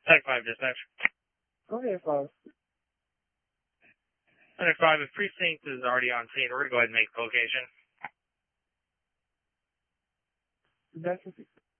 Tech 5 dispatch. Go ahead, 5. Under 5, if precinct is already on scene, we're going to go ahead and make the location. That's